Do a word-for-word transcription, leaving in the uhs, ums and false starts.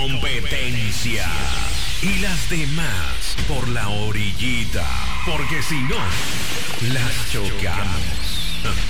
competencia. Y las demás por la orillita. Porque si no, las chocamos.